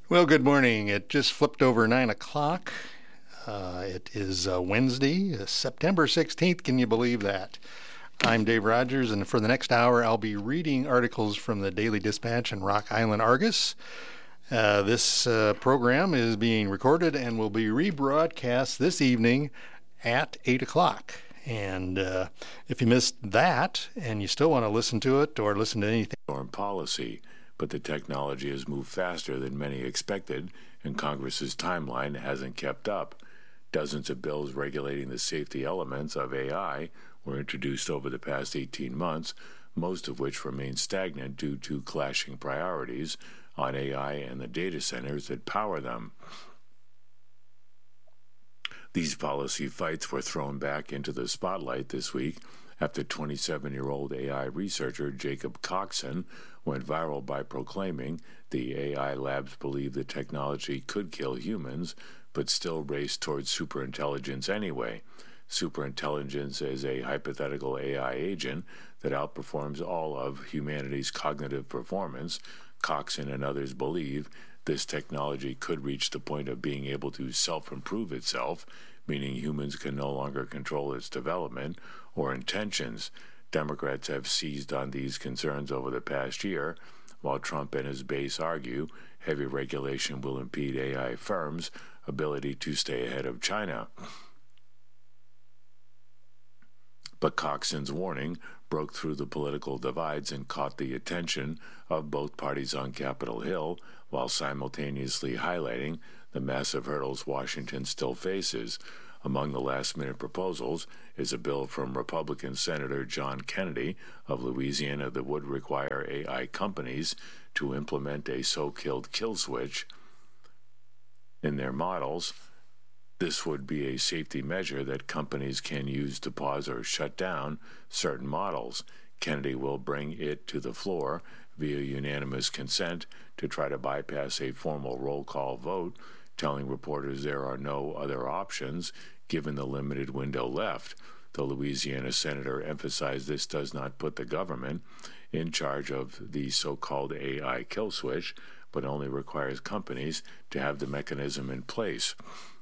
Well, good morning. It just flipped over 9 o'clock. It is Wednesday, September 16th. Can you believe that? I'm Dave Rogers, and for the next hour, I'll be reading articles from the Daily Dispatch and Rock Island Argus. This program is being recorded and will be rebroadcast this evening at 8 o'clock. And if you missed that and you still want to listen to it or listen to anything, Foreign policy, but the technology has moved faster than many expected, and Congress's timeline hasn't kept up. Dozens of bills regulating the safety elements of AI were introduced over the past 18 months, most of which remain stagnant due to clashing priorities on AI and the data centers that power them. These policy fights were thrown back into the spotlight this week after 27-year-old AI researcher Jacob Coxon went viral by proclaiming the AI labs believe the technology could kill humans, but still race towards superintelligence anyway. Superintelligence is a hypothetical AI agent that outperforms all of humanity's cognitive performance. Coxon and others believe this technology could reach the point of being able to self-improve itself, meaning humans can no longer control its development or intentions. Democrats have seized on these concerns over the past year, while Trump and his base argue heavy regulation will impede AI firms' ability to stay ahead of China. But Coxon's warning broke through the political divides and caught the attention of both parties on Capitol Hill, while simultaneously highlighting the massive hurdles Washington still faces. Among the last-minute proposals is a bill from Republican Senator John Kennedy of Louisiana that would require AI companies to implement a so-called kill switch in their models. This would be a safety measure that companies can use to pause or shut down certain models. Kennedy will bring it to the floor via unanimous consent to try to bypass a formal roll call vote, telling reporters there are no other options given the limited window left. The Louisiana senator emphasized this does not put the government in charge of the so-called AI kill switch, but only requires companies to have the mechanism in place.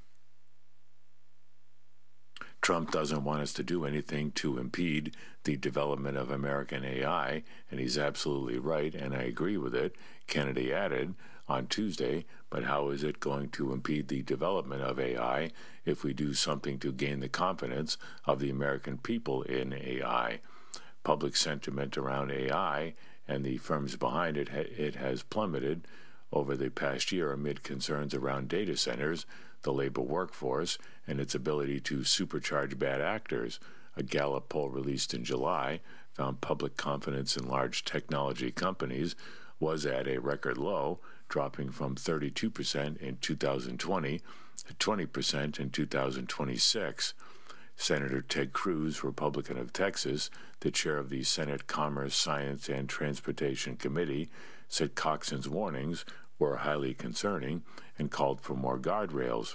Trump doesn't want us to do anything to impede the development of American AI, and he's absolutely right, and I agree with it, Kennedy added on Tuesday, but how is it going to impede the development of AI if we do something to gain the confidence of the American people in AI? Public sentiment around AI and the firms behind it has plummeted over the past year amid concerns around data centers, the labor workforce, and its ability to supercharge bad actors. A Gallup poll released in July found public confidence in large technology companies was at a record low, dropping from 32% in 2020 to 20% in 2026. Senator Ted Cruz, Republican of Texas, the chair of the Senate Commerce, Science, and Transportation Committee, said Coxon's warnings were highly concerning and called for more guardrails.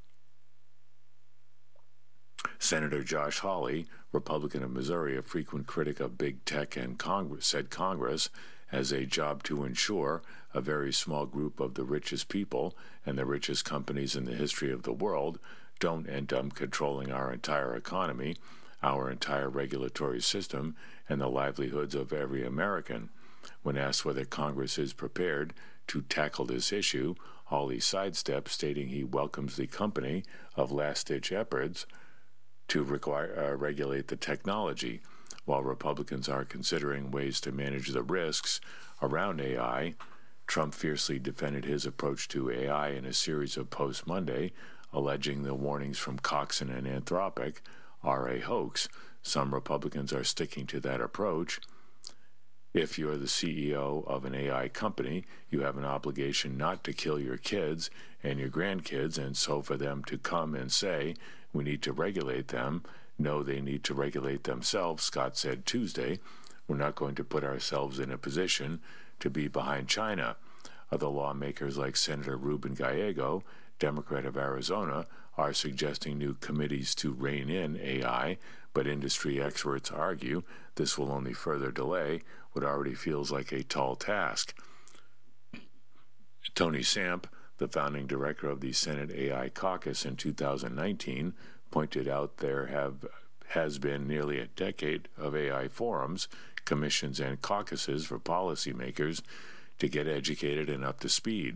Senator Josh Hawley, Republican of Missouri, a frequent critic of big tech and said Congress has a job to ensure a very small group of the richest people and the richest companies in the history of the world don't end up controlling our entire economy, our entire regulatory system, and the livelihoods of every American. When asked whether Congress is prepared to tackle this issue, Hawley sidestepped, stating he welcomes the company of last-ditch efforts to regulate the technology. While Republicans are considering ways to manage the risks around AI, Trump fiercely defended his approach to AI in a series of posts Monday, alleging the warnings from Coxon and Anthropic are a hoax. Some Republicans are sticking to that approach. If you're the CEO of an AI company, you have an obligation not to kill your kids and your grandkids, and so for them to come and say, we need to regulate them, no, they need to regulate themselves, Scott said Tuesday. We're not going to put ourselves in a position to be behind China. Other lawmakers like Senator Ruben Gallego, Democrat of Arizona, are suggesting new committees to rein in AI, but industry experts argue this will only further delay what already feels like a tall task. Tony Samp, the founding director of the Senate AI caucus in 2019, pointed out there has been nearly a decade of AI forums, commissions, and caucuses for policymakers to get educated and up to speed.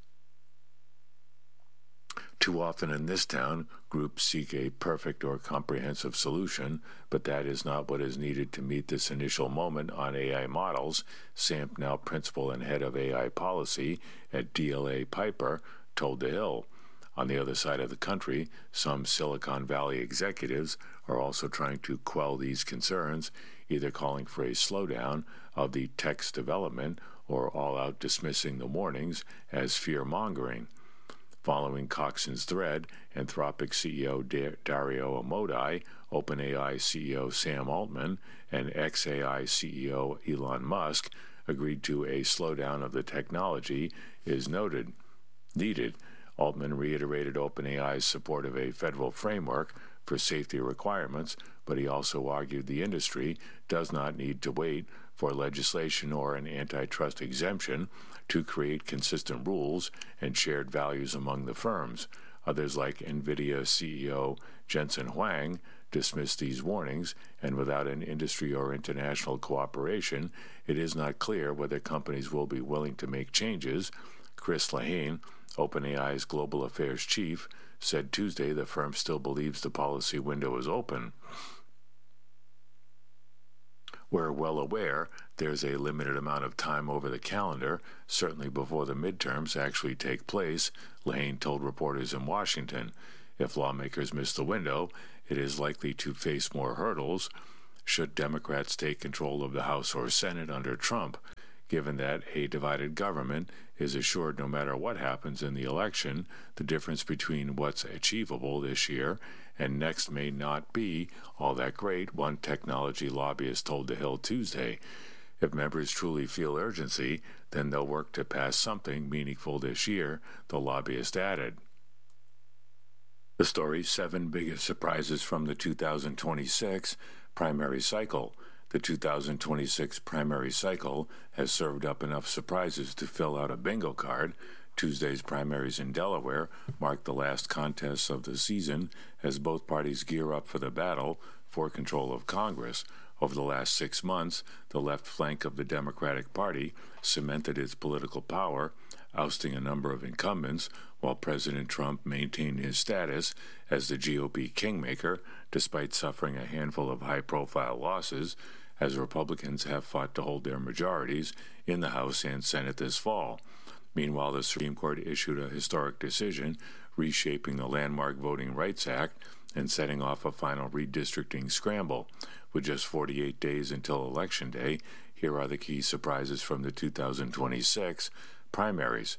Too often in this town, groups seek a perfect or comprehensive solution, but that is not what is needed to meet this initial moment on AI models, Samp, now principal and head of AI policy at DLA Piper, told The Hill. On the other side of the country, some Silicon Valley executives are also trying to quell these concerns, either calling for a slowdown of the tech's development or all-out dismissing the warnings as fear-mongering. Following Coxon's thread, Anthropic CEO Dario Amodei, OpenAI CEO Sam Altman, and xAI CEO Elon Musk agreed to a slowdown of the technology is needed. Altman reiterated OpenAI's support of a federal framework for safety requirements, but he also argued the industry does not need to wait for legislation or an antitrust exemption to create consistent rules and shared values among the firms. Others, like NVIDIA CEO Jensen Huang, dismissed these warnings, and without an industry or international cooperation, it is not clear whether companies will be willing to make changes. Chris Lehane, OpenAI's global affairs chief, said Tuesday the firm still believes the policy window is open. We're well aware there's a limited amount of time over the calendar, certainly before the midterms actually take place, Lehane told reporters in Washington. If lawmakers miss the window, it is likely to face more hurdles should Democrats take control of the House or Senate under Trump. Given that a divided government is assured no matter what happens in the election, the difference between what's achievable this year and next may not be all that great, one technology lobbyist told The Hill Tuesday. If members truly feel urgency, then they'll work to pass something meaningful this year, the lobbyist added. The story's 7 biggest surprises from the 2026 primary cycle. The 2026 primary cycle has served up enough surprises to fill out a bingo card. Tuesday's primaries in Delaware marked the last contests of the season as both parties gear up for the battle for control of Congress. Over the last 6 months, the left flank of the Democratic Party cemented its political power, ousting a number of incumbents, while President Trump maintained his status as the GOP kingmaker, despite suffering a handful of high-profile losses, as Republicans have fought to hold their majorities in the House and Senate this fall. Meanwhile, the Supreme Court issued a historic decision reshaping the landmark Voting Rights Act and setting off a final redistricting scramble. With just 48 days until Election Day, here are the key surprises from the 2026 primaries.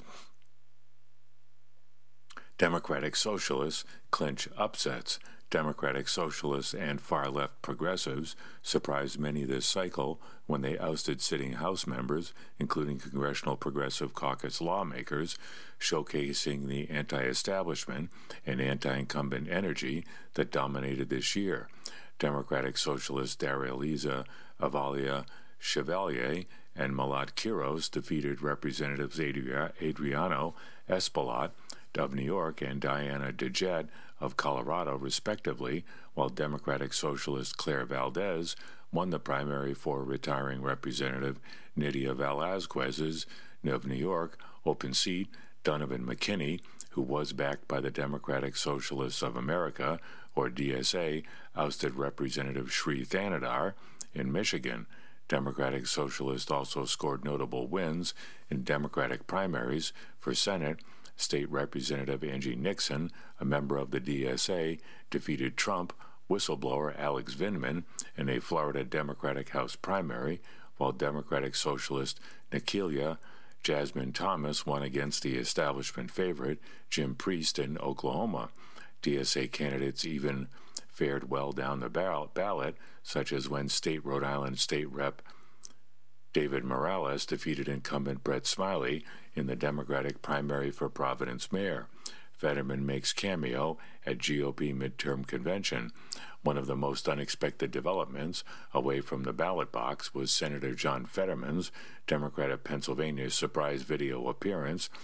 Democratic Socialists clinch upsets. Democratic Socialists and far-left progressives surprised many this cycle when they ousted sitting House members, including Congressional Progressive Caucus lawmakers, showcasing the anti-establishment and anti-incumbent energy that dominated this year. Democratic Socialist Daraliza Avalia Chevalier and Malat Quiros defeated Representatives Adriano Espaillat of New York and Diana DeJet of Colorado, respectively, while Democratic Socialist Claire Valdez won the primary for retiring Representative Nydia Velázquez's of New York open seat. Donovan McKinney, who was backed by the Democratic Socialists of America, or DSA, ousted Representative Shri Thanadar in Michigan. Democratic Socialists also scored notable wins in Democratic primaries for Senate. State Representative Angie Nixon, a member of the DSA, defeated Trump whistleblower Alex Vindman in a Florida Democratic House primary, while Democratic Socialist Nikhilya Jasmine Thomas won against the establishment favorite Jim Priest in Oklahoma. DSA candidates even fared well down the ballot, such as when Rhode Island State Rep. David Morales defeated incumbent Brett Smiley in the Democratic primary for Providence mayor. Fetterman makes cameo at GOP midterm convention. One of the most unexpected developments away from the ballot box was Senator John Fetterman's, Democrat of Pennsylvania's surprise video appearance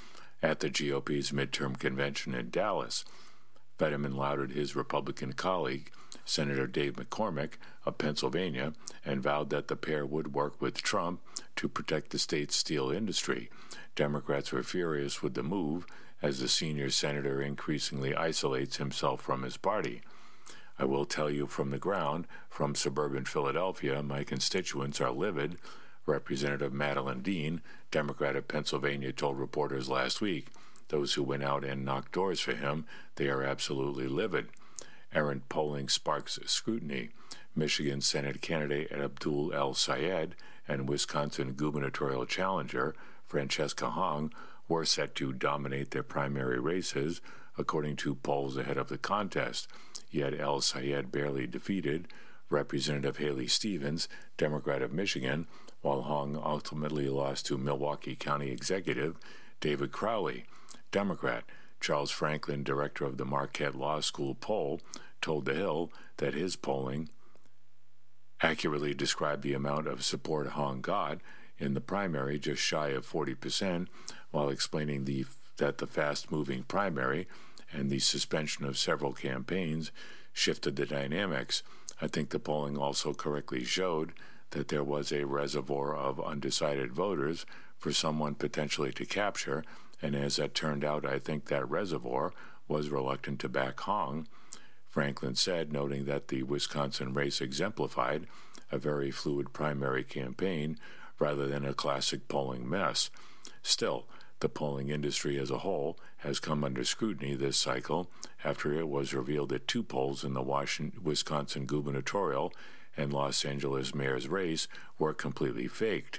at the GOP's midterm convention in Dallas. Fetterman lauded his Republican colleague, Senator Dave McCormick of Pennsylvania, and vowed that the pair would work with Trump to protect the state's steel industry. Democrats were furious with the move, as the senior senator increasingly isolates himself from his party. I will tell you from the ground, from suburban Philadelphia, my constituents are livid, Representative Madeline Dean, Democrat of Pennsylvania, told reporters last week. Those who went out and knocked doors for him, they are absolutely livid. Errant polling sparks scrutiny. Michigan Senate candidate Abdul El-Sayed and Wisconsin gubernatorial challenger Francesca Hong were set to dominate their primary races, according to polls ahead of the contest. Yet El-Sayed barely defeated Representative Haley Stevens, Democrat of Michigan, while Hong ultimately lost to Milwaukee County Executive David Crowley, Democrat. Charles Franklin, director of the Marquette Law School poll, told The Hill that his polling accurately described the amount of support Hong got in the primary, just shy of 40%, while explaining that the fast-moving primary and the suspension of several campaigns shifted the dynamics. I think the polling also correctly showed that there was a reservoir of undecided voters for someone potentially to capture, and as that turned out, I think that reservoir was reluctant to back Hong, Franklin said, noting that the Wisconsin race exemplified a very fluid primary campaign rather than a classic polling mess. Still, the polling industry as a whole has come under scrutiny this cycle after it was revealed that two polls in the Wisconsin gubernatorial and Los Angeles mayor's race were completely faked.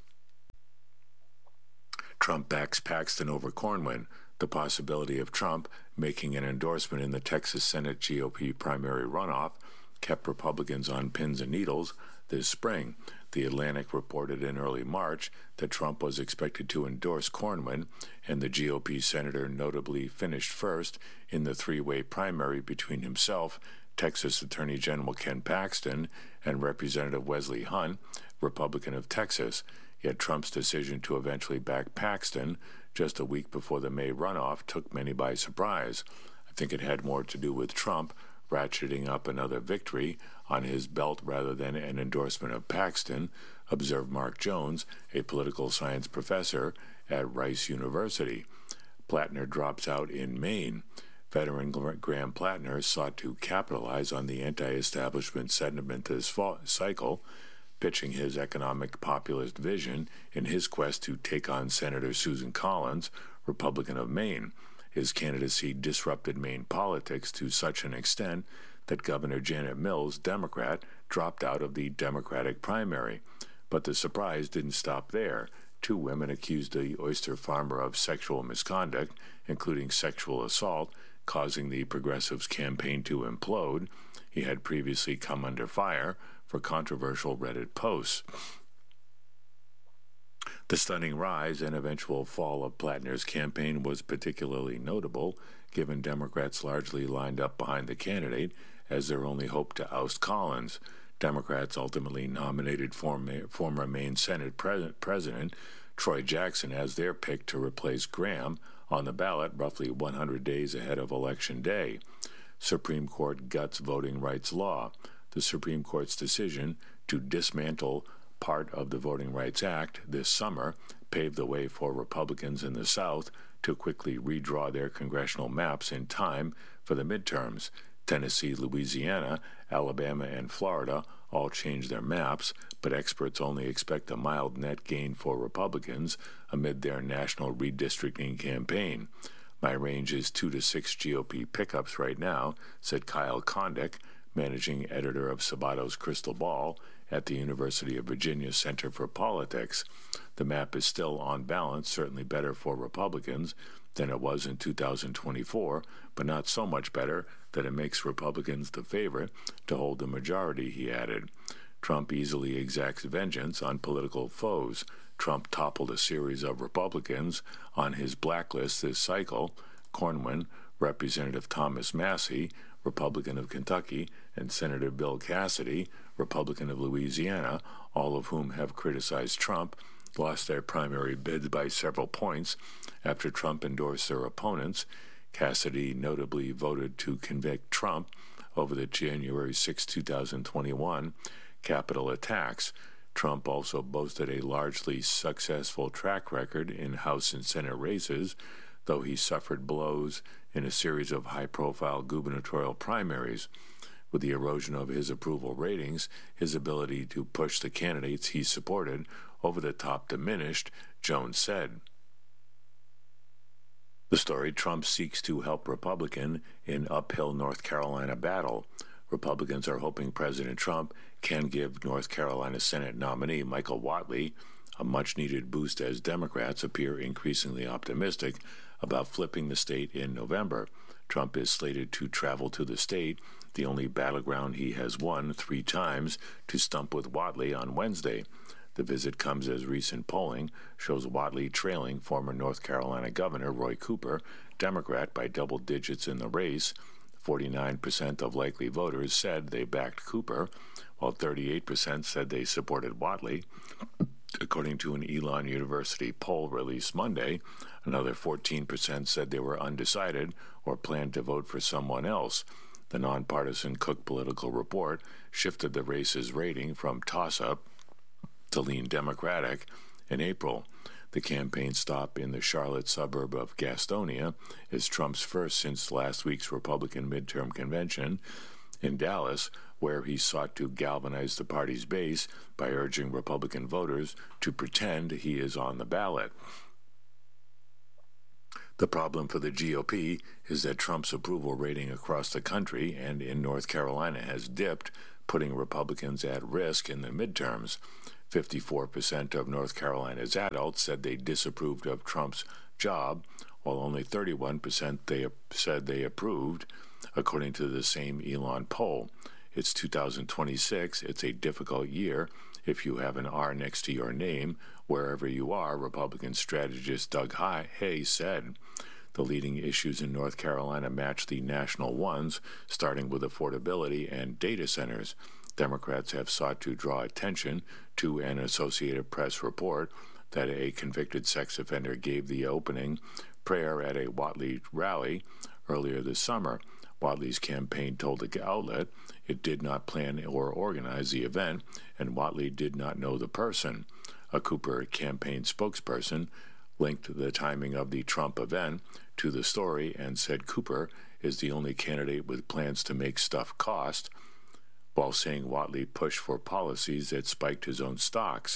Trump backs Paxton over Cornyn. The possibility of Trump making an endorsement in the Texas Senate GOP primary runoff kept Republicans on pins and needles this spring. The Atlantic reported in early March that Trump was expected to endorse Cornyn, and the GOP senator notably finished first in the three-way primary between himself, Texas Attorney General Ken Paxton, and Representative Wesley Hunt, Republican of Texas. Yet Trump's decision to eventually back Paxton just a week before the May runoff took many by surprise. I think it had more to do with Trump ratcheting up another victory on his belt rather than an endorsement of Paxton, observed Mark Jones, a political science professor at Rice University. Plattner drops out in Maine. Veteran Graham Plattner sought to capitalize on the anti-establishment sentiment this cycle, pitching his economic populist vision in his quest to take on Senator Susan Collins, Republican of Maine. His candidacy disrupted Maine politics to such an extent that Governor Janet Mills, Democrat, dropped out of the Democratic primary. But the surprise didn't stop there. Two women accused the oyster farmer of sexual misconduct, including sexual assault, causing the Progressives' campaign to implode. He had previously come under fire for controversial Reddit posts. The stunning rise and eventual fall of Plattner's campaign was particularly notable, given Democrats largely lined up behind the candidate as their only hope to oust Collins. Democrats ultimately nominated former Maine Senate President Troy Jackson as their pick to replace Graham on the ballot roughly 100 days ahead of Election Day. Supreme Court guts voting rights law. The Supreme Court's decision to dismantle part of the Voting Rights Act this summer paved the way for Republicans in the South to quickly redraw their congressional maps in time for the midterms. Tennessee, Louisiana, Alabama, and Florida all changed their maps, but experts only expect a mild net gain for Republicans amid their national redistricting campaign. My range is 2 to 6 GOP pickups right now, said Kyle Kondik, managing editor of Sabato's Crystal Ball at the University of Virginia Center for Politics. The map is still on balance, certainly better for Republicans than it was in 2024, but not so much better that it makes Republicans the favorite to hold the majority, he added. Trump easily exacts vengeance on political foes. Trump toppled a series of Republicans on his blacklist this cycle. Cornyn, Representative Thomas Massie, Republican of Kentucky, and Senator Bill Cassidy, Republican of Louisiana, all of whom have criticized Trump, lost their primary bids by several points after Trump endorsed their opponents. Cassidy notably voted to convict Trump over the January 6, 2021 Capitol attacks. Trump also boasted a largely successful track record in House and Senate races, though he suffered blows in a series of high-profile gubernatorial primaries. With the erosion of his approval ratings, his ability to push the candidates he supported over the top diminished, Jones said. The story: Trump seeks to help Republican in uphill North Carolina battle. Republicans are hoping President Trump can give North Carolina Senate nominee Michael Whatley a much-needed boost as Democrats appear increasingly optimistic about flipping the state in November. Trump is slated to travel to the state, the only battleground he has won 3 times, to stump with Whatley on Wednesday. The visit comes as recent polling shows Whatley trailing former North Carolina Governor Roy Cooper, Democrat, by double digits in the race. 49% of likely voters said they backed Cooper, while 38% said they supported Whatley. According to an Elon University poll released Monday, another 14% said they were undecided or planned to vote for someone else. The nonpartisan Cook Political Report shifted the race's rating from toss-up to lean Democratic in April. The campaign stop in the Charlotte suburb of Gastonia is Trump's first since last week's Republican midterm convention in Dallas, where he sought to galvanize the party's base by urging Republican voters to pretend he is on the ballot. The problem for the GOP is that Trump's approval rating across the country and in North Carolina has dipped, putting Republicans at risk in the midterms. 54% of North Carolina's adults said they disapproved of Trump's job, while only 31% said they approved, according to the same Elon poll. It's 2026. It's a difficult year if you have an R next to your name, wherever you are, Republican strategist Doug Hayes said. The leading issues in North Carolina match the national ones, starting with affordability and data centers. Democrats have sought to draw attention to an Associated Press report that a convicted sex offender gave the opening prayer at a Whatley rally earlier this summer. Whatley's campaign told the outlet it did not plan or organize the event, and Whatley did not know the person. A Cooper campaign spokesperson linked the timing of the Trump event to the story and said Cooper is the only candidate with plans to make stuff cost, while saying Whatley pushed for policies that spiked his own stocks.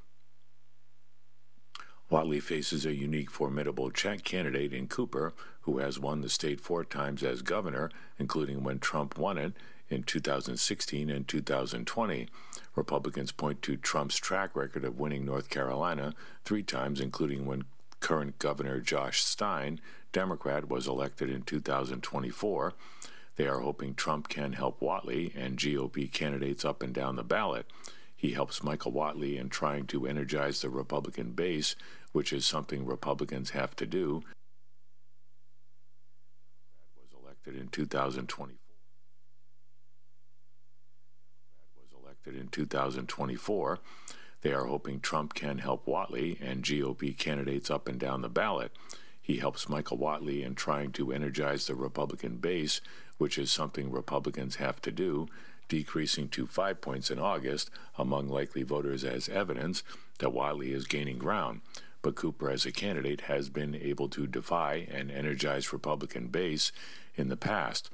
Whatley faces a unique, formidable candidate in Cooper, who has won the state 4 times as governor, including when Trump won it in 2016 and 2020. Republicans point to Trump's track record of winning North Carolina 3 times, including when current Governor Josh Stein, Democrat, was elected in 2024. They are hoping Trump can help Whatley and GOP candidates up and down the ballot. He helps Michael Whatley in trying to energize the Republican base, which is something Republicans have to do. Was elected in 2024. They are hoping Trump can help Whatley and GOP candidates up and down the ballot. He helps Michael Whatley in trying to energize the Republican base, which is something Republicans have to do, decreasing to 5 points in August among likely voters as evidence that Whatley is gaining ground. But Cooper as a candidate has been able to defy and energize Republican base in the past.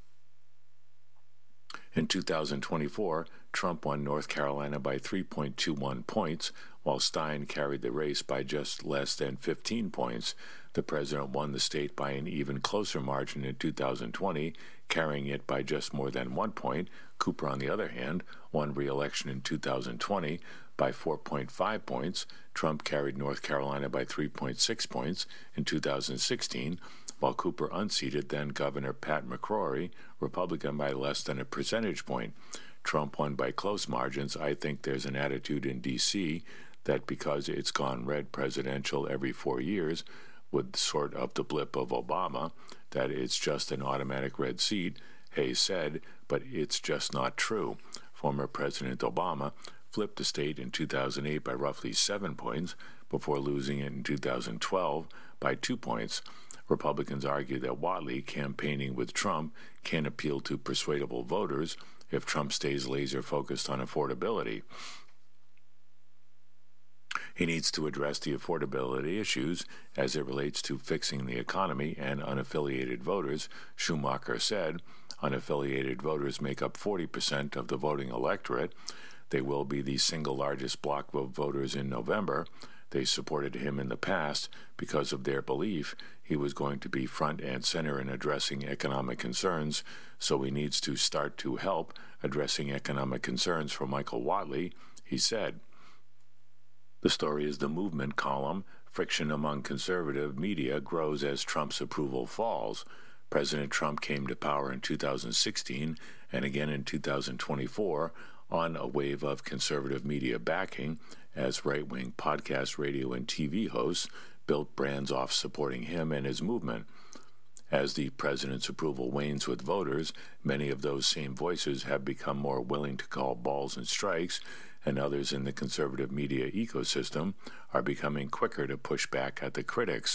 In 2024, Trump won North Carolina by 3.21 points, while Stein carried the race by just less than 15 points. The president won the state by an even closer margin in 2020, carrying it by just more than 1 point. Cooper, on the other hand, won re-election in 2020 by 4.5 points. Trump carried North Carolina by 3.6 points in 2016, while Cooper unseated then-Governor Pat McCrory, Republican, by less than a percentage point. Trump won by close margins. I think there's an attitude in D.C. that because it's gone red presidential every 4 years, with sort of the blip of Obama, that it's just an automatic red seat, Hayes said, but it's just not true. Former President Obama flipped the state in 2008 by roughly 7 points before losing it in 2012 by 2 points. Republicans argue that Whatley, campaigning with Trump, can appeal to persuadable voters if Trump stays laser-focused on affordability. He needs to address the affordability issues as it relates to fixing the economy and unaffiliated voters, Schumacher said. Unaffiliated voters make up 40% of the voting electorate. They will be the single largest bloc of voters in November. They supported him in the past because of their belief he was going to be front and center in addressing economic concerns, so he needs to start to help addressing economic concerns for Michael Whatley, he said. The story is the movement column. Friction among conservative media grows as Trump's approval falls. President Trump came to power in 2016 and again in 2024 on a wave of conservative media backing as right-wing podcast, radio, and TV hosts built brands off supporting him and his movement. As the president's approval wanes with voters, many of those same voices have become more willing to call balls and strikes, and others in the conservative media ecosystem are becoming quicker to push back at the critics.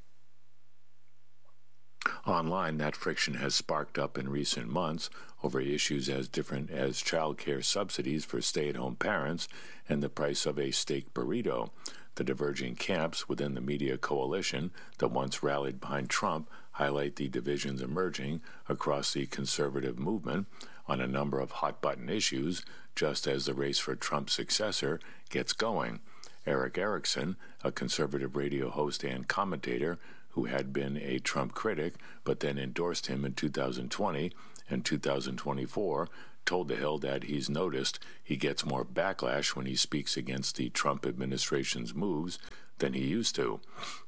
Online, that friction has sparked up in recent months over issues as different as child care subsidies for stay-at-home parents and the price of a steak burrito. The diverging camps within the media coalition that once rallied behind Trump highlight the divisions emerging across the conservative movement on a number of hot-button issues, just as the race for Trump's successor gets going. Eric Erickson, a conservative radio host and commentator who had been a Trump critic but then endorsed him in 2020 and 2024, told The Hill that he's noticed he gets more backlash when he speaks against the Trump administration's moves than he used to.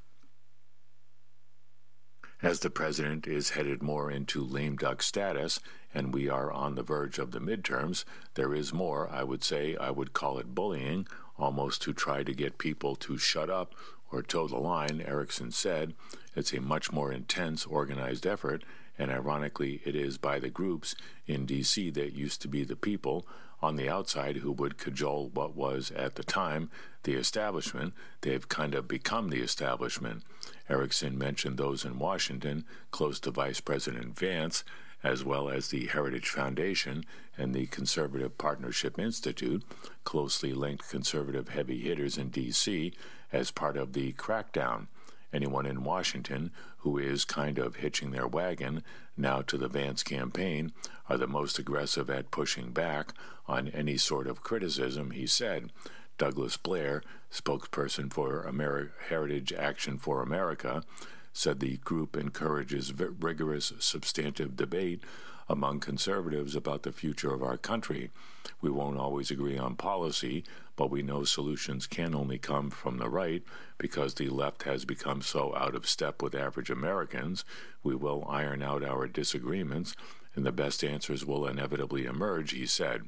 As the president is headed more into lame duck status and we are on the verge of the midterms, there is more, I would call it bullying, almost to try to get people to shut up or toe the line, Erickson said. It's a much more intense, organized effort, and ironically it is by the groups in D.C. that used to be the people on the outside who would cajole what was, at the time, the establishment. They've kind of become the establishment. Erickson mentioned those in Washington, close to Vice President Vance, as well as the Heritage Foundation and the Conservative Partnership Institute, closely linked conservative heavy hitters in D.C. as part of the crackdown. Anyone in Washington who is kind of hitching their wagon now to the Vance campaign are the most aggressive at pushing back on any sort of criticism, he said. Douglas Blair, spokesperson for Heritage Action for America, said the group encourages rigorous, substantive debate among conservatives about the future of our country. We won't always agree on policy, but we know solutions can only come from the right because the left has become so out of step with average Americans. We will iron out our disagreements, and the best answers will inevitably emerge, he said.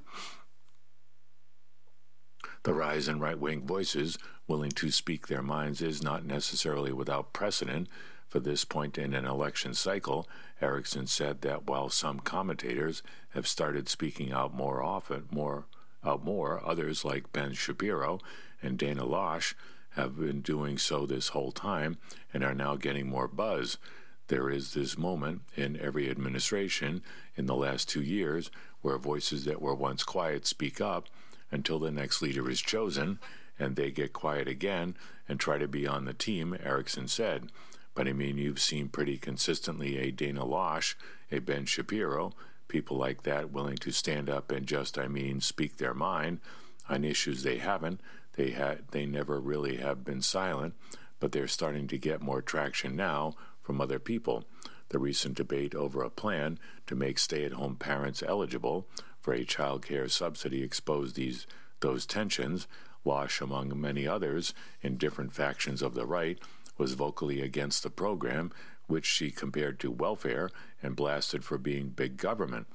The rise in right-wing voices willing to speak their minds is not necessarily without precedent. For this point in an election cycle, Erickson said that while some commentators have started speaking out more, others like Ben Shapiro and Dana Loesch have been doing so this whole time and are now getting more buzz. There is this moment in every administration in the last 2 years where voices that were once quiet speak up until the next leader is chosen, and they get quiet again and try to be on the team, Erickson said. But I mean, you've seen pretty consistently a Dana Loesch, a Ben Shapiro, people like that willing to stand up and just, speak their mind on issues they haven't. They never really have been silent, but they're starting to get more traction now from other people. The recent debate over a plan to make stay-at-home parents eligible for a child care subsidy exposed those tensions. Loesch, among many others in different factions of the right, was vocally against the program, which she compared to welfare and blasted for being big government.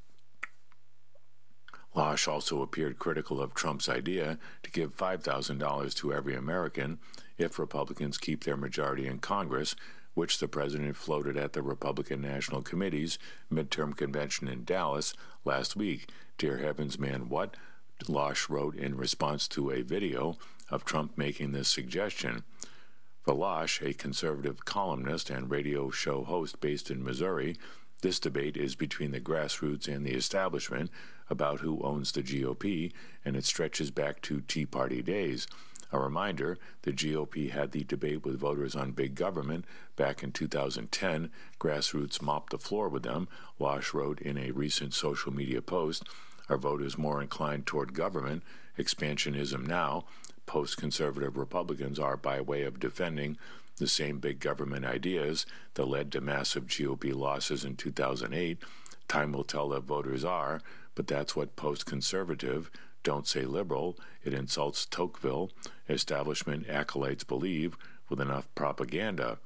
Loesch also appeared critical of Trump's idea to give $5,000 to every American if Republicans keep their majority in Congress, which the president floated at the Republican National Committee's midterm convention in Dallas last week. Dear heavens, man, what? Losh wrote in response to a video of Trump making this suggestion. For Losh, a conservative columnist and radio show host based in Missouri, this debate is between the grassroots and the establishment about who owns the GOP, and it stretches back to Tea Party days. A reminder, the GOP had the debate with voters on big government back in 2010. Grassroots mopped the floor with them. Losh wrote in a recent social media post, "Are voters more inclined toward government expansionism now? Post-conservative Republicans are by way of defending the same big government ideas that led to massive GOP losses in 2008. Time will tell if voters are, but that's what post-conservative, don't say liberal, it insults Tocqueville, establishment acolytes believe with enough propaganda."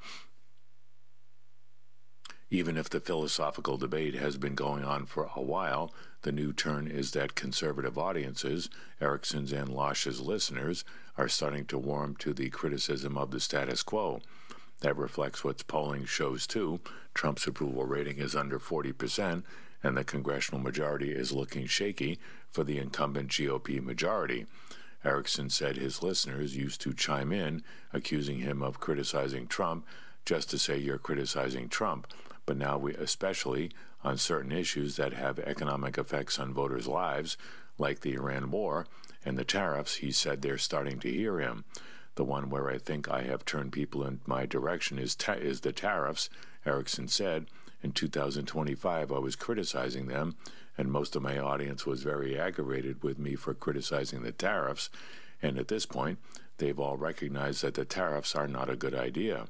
Even if the philosophical debate has been going on for a while, the new turn is that conservative audiences, Erickson's and Losh's listeners, are starting to warm to the criticism of the status quo. That reflects what polling shows too. Trump's approval rating is under 40%, and the congressional majority is looking shaky for the incumbent GOP majority. Erickson said his listeners used to chime in, accusing him of criticizing Trump just to say you're criticizing Trump. But now especially on certain issues that have economic effects on voters' lives, like the Iran war and the tariffs, he said they're starting to hear him. The one where I think I have turned people in my direction is the tariffs, Erickson said. In 2025, I was criticizing them, and most of my audience was very aggravated with me for criticizing the tariffs. And at this point, they've all recognized that the tariffs are not a good idea.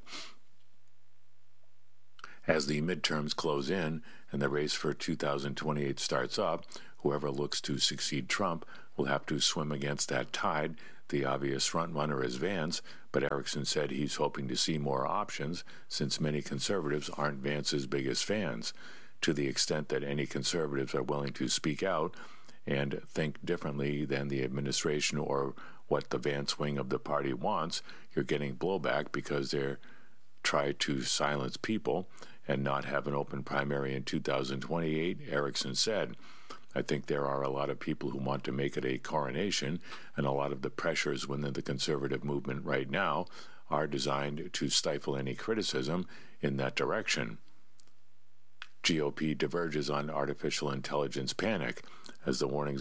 As the midterms close in and the race for 2028 starts up, whoever looks to succeed Trump will have to swim against that tide. The obvious frontrunner is Vance, but Erickson said he's hoping to see more options since many conservatives aren't Vance's biggest fans. To the extent that any conservatives are willing to speak out and think differently than the administration or what the Vance wing of the party wants, you're getting blowback because they're try to silence people and not have an open primary in 2028, Erickson said. I think there are a lot of people who want to make it a coronation, and a lot of the pressures within the conservative movement right now are designed to stifle any criticism in that direction. GOP diverges on artificial intelligence panic as the warnings